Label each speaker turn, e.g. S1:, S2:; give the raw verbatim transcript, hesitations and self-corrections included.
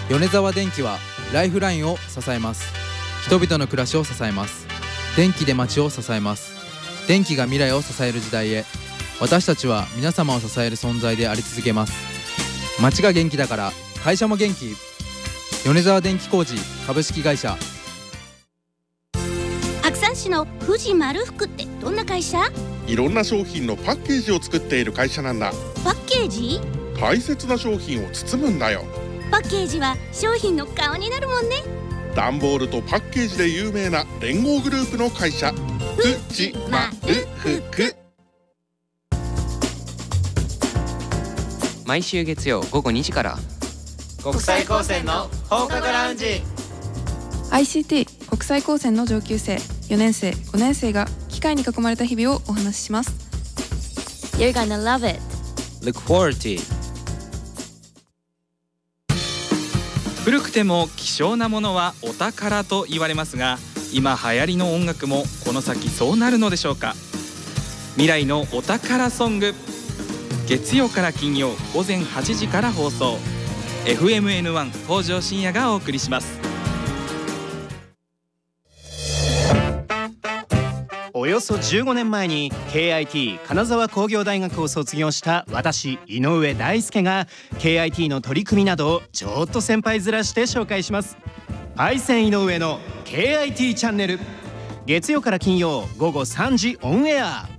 S1: 米沢電機はライフラインを支えます。人々の暮らしを支えます。電気で街を支えます。電気が未来を支える時代へ、私たちは皆様を支える存在であり続けます。街が元気だから会社も元気。米沢電機工事株式会社。
S2: 白山市の富士丸福ってどんな会社？
S3: いろんな商品のパッケージを作っている会社なんだ。
S2: パッケージ？
S3: 大切な商品を包むんだよ。
S2: パッケージは商品の顔になるもんね。
S3: 段ボールとパッケージで有名な連合グループの会社、富士丸福。
S4: 毎週月曜午後にじから
S5: 国際高専の放課後ラウンジ。
S6: アイシーティー 国際高専の上級生よねん生ごねん生が機械に囲まれた日々をお話しします。
S2: You're gonna love it.
S7: Look forward to it.
S8: 古くても希少なものはお宝と言われますが、今流行りの音楽もこの先そうなるのでしょうか。未来のお宝ソング、月曜から金曜午前はちじから放送。 エフエムエヌワン 北条深夜がお送りします。
S5: およそじゅうごねんまえに ケーアイティー 金沢工業大学を卒業した私井上大輔が ケーアイティー の取り組みなどをちょっと先輩面して紹介します。パイセン井上の ケーアイティー チャンネル、月曜から金曜午後さんじオンエア。